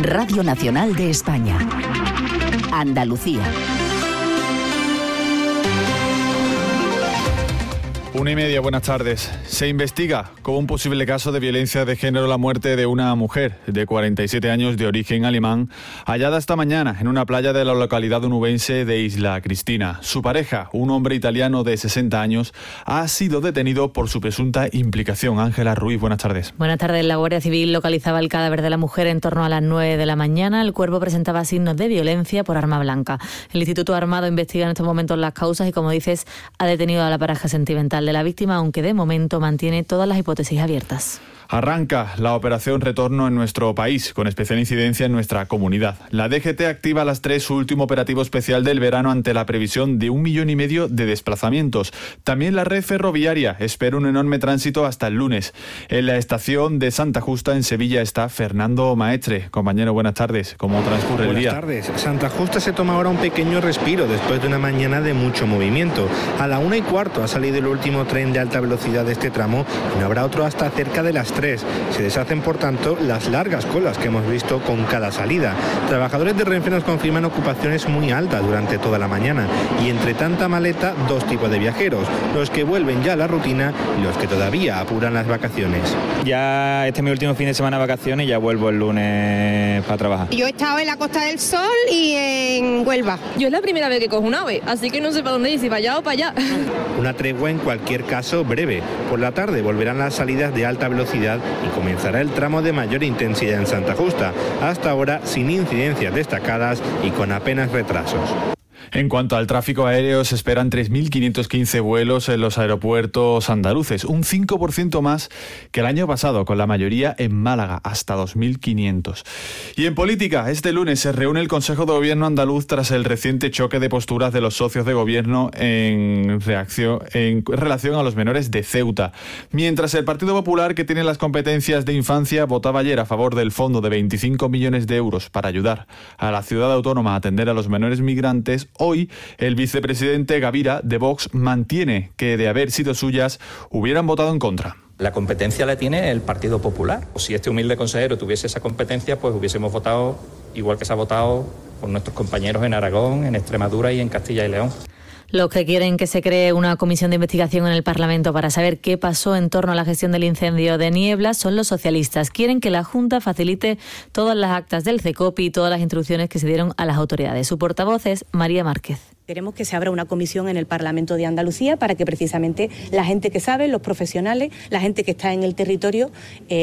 Radio Nacional de España. Andalucía. 1:30, buenas tardes. Se investiga como un posible caso de violencia de género la muerte de una mujer de 47 años de origen alemán, hallada esta mañana en una playa de la localidad onubense de Isla Cristina. Su pareja, un hombre italiano de 60 años, ha sido detenido por su presunta implicación. Ángela Ruiz, buenas tardes. Buenas tardes. La Guardia Civil localizaba el cadáver de la mujer en torno a las 9 de la mañana. El cuerpo presentaba signos de violencia por arma blanca. El Instituto Armado investiga en estos momentos las causas y, como dices, ha detenido a la pareja sentimental de la víctima, aunque de momento mantiene todas las hipótesis abiertas. Arranca la operación Retorno en nuestro país, con especial incidencia en nuestra comunidad. La DGT activa a las 3 su último operativo especial del verano ante la previsión de 1,5 millones de desplazamientos. También la red ferroviaria espera un enorme tránsito hasta el lunes. En la estación de Santa Justa, en Sevilla, está Fernando Maestre. Compañero, buenas tardes. ¿Cómo transcurre el día? Buenas tardes. Santa Justa se toma ahora un pequeño respiro después de una mañana de mucho movimiento. A la 1:15 ha salido el último tren de alta velocidad de este tramo y no habrá otro hasta cerca de las 3. Se deshacen, por tanto, las largas colas que hemos visto con cada salida. Trabajadores de Renfe nos confirman ocupaciones muy altas durante toda la mañana y entre tanta maleta, 2 tipos de viajeros, los que vuelven ya a la rutina y los que todavía apuran las vacaciones. Ya este es mi último fin de semana de vacaciones y ya vuelvo el lunes para trabajar. Yo he estado en la Costa del Sol y en Huelva. Yo es la primera vez que cojo un AVE, así que no sé para dónde ir, si para allá o para allá. Una tregua en cualquier caso breve. Por la tarde volverán las salidas de alta velocidad y comenzará el tramo de mayor intensidad en Santa Justa, hasta ahora sin incidencias destacadas y con apenas retrasos. En cuanto al tráfico aéreo, se esperan 3.515 vuelos en los aeropuertos andaluces, un 5% más que el año pasado, con la mayoría en Málaga, hasta 2.500. Y en política, este lunes se reúne el Consejo de Gobierno andaluz tras el reciente choque de posturas de los socios de gobierno en relación a los menores de Ceuta. Mientras el Partido Popular, que tiene las competencias de infancia, votaba ayer a favor del fondo de 25 millones de euros para ayudar a la ciudad autónoma a atender a los menores migrantes, hoy, el vicepresidente Gavira, de Vox, mantiene que, de haber sido suyas, hubieran votado en contra. La competencia la tiene el Partido Popular. Si este humilde consejero tuviese esa competencia, pues hubiésemos votado igual que se ha votado por nuestros compañeros en Aragón, en Extremadura y en Castilla y León. Los que quieren que se cree una comisión de investigación en el Parlamento para saber qué pasó en torno a la gestión del incendio de Niebla son los socialistas. Quieren que la Junta facilite todas las actas del CECOPI y todas las instrucciones que se dieron a las autoridades. Su portavoz es María Márquez. Queremos que se abra una comisión en el Parlamento de Andalucía para que precisamente la gente que sabe, los profesionales, la gente que está en el territorio,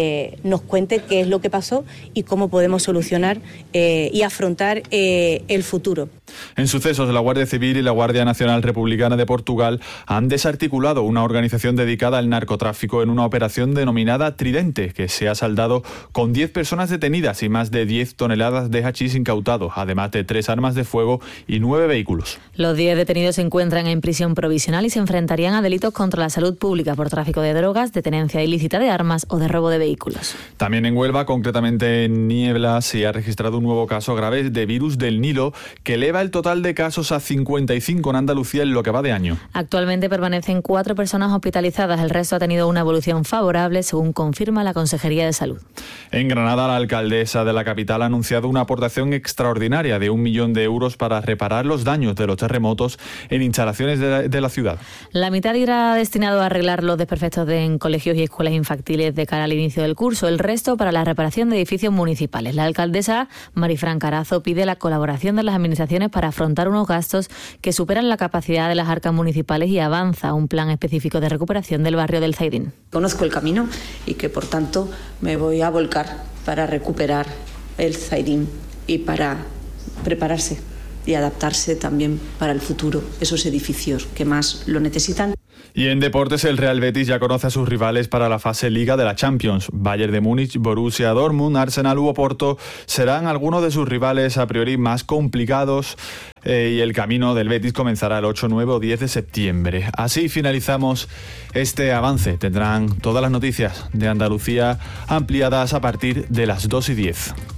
nos cuente qué es lo que pasó y cómo podemos solucionar y afrontar el futuro. En sucesos, la Guardia Civil y la Guardia Nacional Republicana de Portugal han desarticulado una organización dedicada al narcotráfico en una operación denominada Tridente, que se ha saldado con 10 personas detenidas y más de 10 toneladas de hachís incautado, además de 3 armas de fuego y 9 vehículos. Los 10 detenidos se encuentran en prisión provisional y se enfrentarían a delitos contra la salud pública por tráfico de drogas, de tenencia ilícita de armas o de robo de vehículos. También en Huelva, concretamente en Niebla, se ha registrado un nuevo caso grave de virus del Nilo que eleva el total de casos a 55 en Andalucía en lo que va de año. Actualmente permanecen 4 personas hospitalizadas. El resto ha tenido una evolución favorable, según confirma la Consejería de Salud. En Granada, la alcaldesa de la capital ha anunciado una aportación extraordinaria de 1 millón de euros para reparar los daños de los terremotos en instalaciones de la ciudad. La mitad irá destinado a arreglar los desperfectos en colegios y escuelas infantiles de cara al inicio del curso, el resto para la reparación de edificios municipales. La alcaldesa Marifran Carazo pide la colaboración de las administraciones para afrontar unos gastos que superan la capacidad de las arcas municipales y avanza un plan específico de recuperación del barrio del Zaidín. Conozco el camino y que, por tanto, me voy a volcar para recuperar el Zaidín y para prepararse y adaptarse también para el futuro, esos edificios que más lo necesitan. Y en deportes, el Real Betis ya conoce a sus rivales para la fase Liga de la Champions. Bayern de Múnich, Borussia Dortmund, Arsenal u Oporto serán algunos de sus rivales a priori más complicados y el camino del Betis comenzará el 8, 9 o 10 de septiembre. Así finalizamos este avance. Tendrán todas las noticias de Andalucía ampliadas a partir de las 2:10.